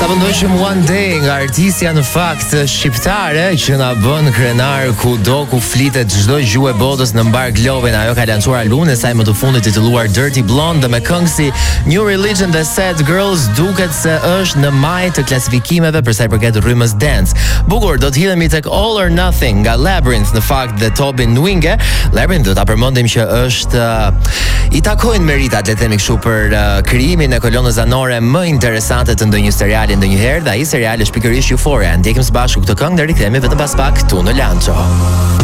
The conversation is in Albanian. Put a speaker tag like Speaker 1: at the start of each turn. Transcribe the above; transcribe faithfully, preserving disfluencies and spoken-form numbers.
Speaker 1: Sa pëndojshëm One Day nga artistja në fakt shqiptare që na bën krenar kudo ku flitet çdo gjuhë e botës në mbar globin. Ajo ka lançuar albumin e saj më të fundit titulluar Dirty Blonde dhe me këngë si New Religion dhe Sad Girls duket se është në maj të klasifikimeve për sa i përket rrymës dance. Bukur, do të hidhemi tek All or Nothing nga Labyrinth në fakt dhe Tobin Nwinge. Labyrinth do ta përmendim që është uh, i takojnë meritat, le të themi kështu, për uh, krijimin e kolonës zanore më interesante të ndonjë seriali ndonjëherë, dhe ai serial është pikërisht Euphoria. Ndjekim së bashku këtë këngë dhe rikthehemi vetëm pas pak këtu në Lanço.